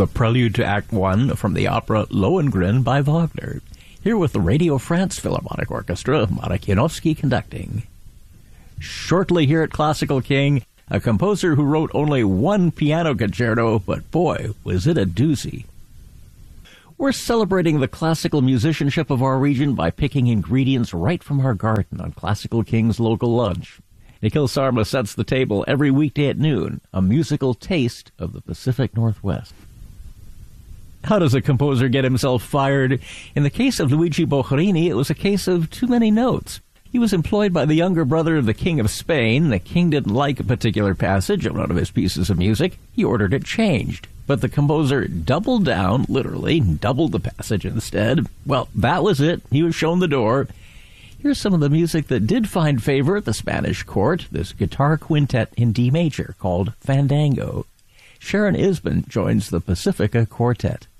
the prelude to Act One from the opera Lohengrin by Wagner. Here with the Radio France Philharmonic Orchestra, Marek Janowski conducting. Shortly here at Classical King, a composer who wrote only one piano concerto, but boy, was it a doozy. We're celebrating the classical musicianship of our region by picking ingredients right from our garden on Classical King's local lunch. Nikhil Sarma sets the table every weekday at noon, a musical taste of the Pacific Northwest. How does a composer get himself fired? In the case of Luigi Boccherini, it was a case of too many notes. He was employed by the younger brother of the King of Spain. The king didn't like a particular passage of one of his pieces of music. He ordered it changed. But the composer doubled down, literally, doubled the passage instead. Well, that was it. He was shown the door. Here's some of the music that did find favor at the Spanish court, this guitar quintet in D major called Fandango. Sharon Isbin joins the Pacifica Quartet.